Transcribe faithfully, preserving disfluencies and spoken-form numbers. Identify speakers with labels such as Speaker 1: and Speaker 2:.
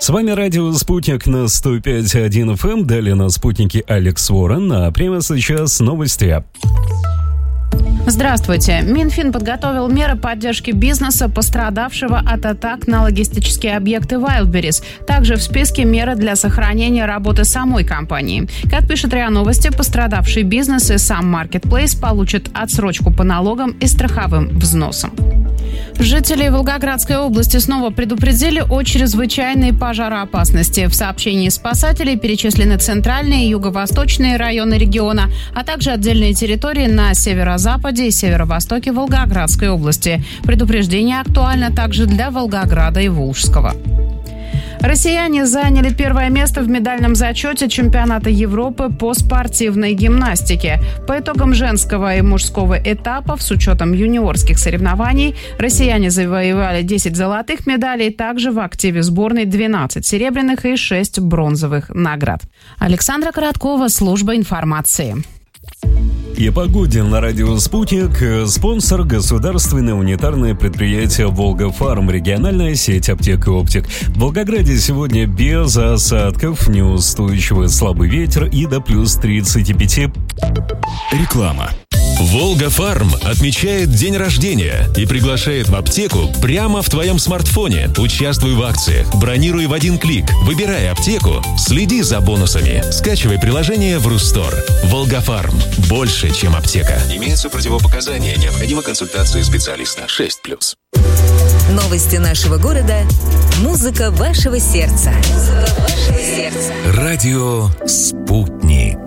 Speaker 1: С вами радио «Спутник» на сто пять и один эф эм. Далее на «Спутнике» Алекс Уоррен. А прямо сейчас новости.
Speaker 2: Здравствуйте. Минфин подготовил меры поддержки бизнеса, пострадавшего от атак на логистические объекты Wildberries. Также в списке меры для сохранения работы самой компании. Как пишет РИА Новости, пострадавший бизнес и сам маркетплейс получат отсрочку по налогам и страховым взносам. Жители Волгоградской области снова предупредили о чрезвычайной пожароопасности. В сообщении спасателей перечислены центральные и юго-восточные районы региона, а также отдельные территории на северо-западе и северо-востоке Волгоградской области. Предупреждение актуально также для Волгограда и Волжского. Россияне заняли первое место в медальном зачете чемпионата Европы по спортивной гимнастике. По итогам женского и мужского этапов, с учетом юниорских соревнований, россияне завоевали десять золотых медалей, также в активе сборной двенадцать серебряных и шесть бронзовых наград. Александра Короткова, служба информации.
Speaker 1: И погоде на радио «Спутник». Спонсор — государственное унитарное предприятие «Волга-Фарм», региональная сеть аптек и оптик. В Волгограде сегодня без осадков, неустойчивый слабый ветер и до плюс тридцать пять.
Speaker 3: Реклама. «Волга-Фарм» отмечает день рождения и приглашает в аптеку прямо в твоем смартфоне. Участвуй в акциях, бронируй в один клик, выбирай аптеку, следи за бонусами. Скачивай приложение в Рустор. «Волга-Фарм» – больше, чем аптека.
Speaker 4: Имеются противопоказания, необходима консультация специалиста. шесть плюс.
Speaker 5: Новости нашего города. Музыка вашего сердца. Музыка вашего сердца.
Speaker 3: Радио «Спутник».